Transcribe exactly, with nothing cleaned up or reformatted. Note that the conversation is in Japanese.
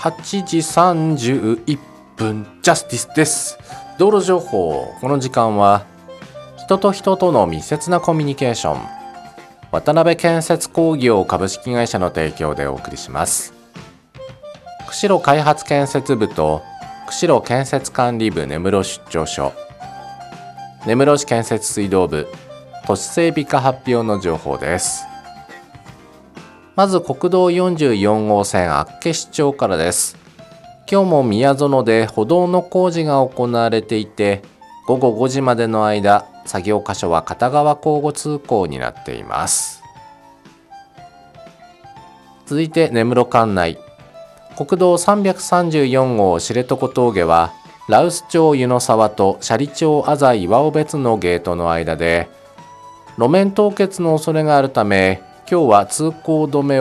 はちじさんじゅういっぷんジャスティスです。道路情報。この時間は人と人との密接なコミュニケーション、渡辺建設工業株式会社の提供でお送りします。釧路開発建設部と釧路建設管理部根室出張所、根室市建設水道部都市整備課発表の情報です。まず国道よんじゅうよん号線厚岸町からです。今日も宮園で歩道の工事が行われていて、ごごごじまでの間、作業箇所は片側交互通行になっています。続いて根室管内、国道さんびゃくさんじゅうよん号知床峠は羅臼町湯の沢と斜里町浅井岩尾別のゲートの間で路面凍結の恐れがあるため、今日は通行止めを